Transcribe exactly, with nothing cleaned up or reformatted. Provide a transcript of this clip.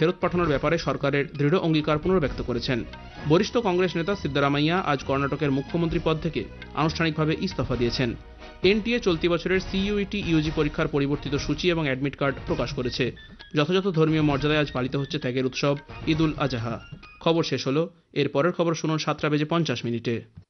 ফেরত পাঠানোর ব্যাপারে সরকারের দৃঢ় অঙ্গীকার পুনর্ব্যক্ত করেছেন। বরিষ্ঠ কংগ্রেস নেতা সিদ্দারামাইয়া আজ কর্ণাটকের মুখ্যমন্ত্রী পদ থেকে আনুষ্ঠানিকভাবে ইস্তফা দিয়েছেন। এনটিএ চলতি বছরের সিইউইটি ইউজি পরীক্ষার পরিবর্তিত সূচি এবং অ্যাডমিট কার্ড প্রকাশ করেছে। যথাযথ ধর্মীয় মর্যাদায় আজ পালিত হচ্ছে ত্যাগের উৎসব ঈদ উল আজহা। খবর শেষ হলো। এর পরের খবর শুনুন সাতটা বেজে পঞ্চাশ মিনিটে।